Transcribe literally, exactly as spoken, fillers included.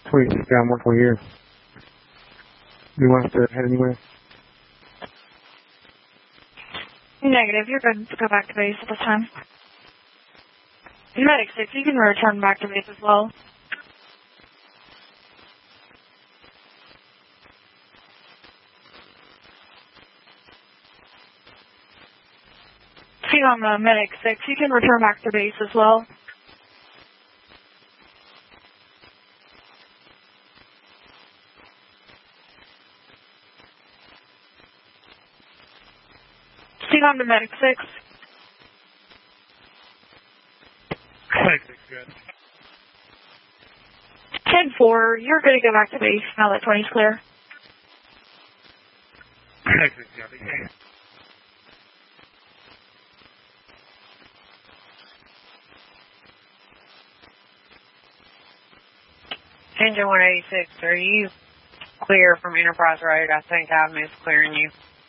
Sweet. Yeah, I'm working with you. Do you want us to head anywhere? Negative. You're good to go back to base at this time. Medic six, you can return back to base as well. See on the Medic six, you can return back to base as well. See on the Medic six. Medic six, good. ten four, you're good to go back to base now that twenty's clear. Medic six, copy. Engine one eighty-six, are you clear from Enterprise Road? I think I missed clearing you.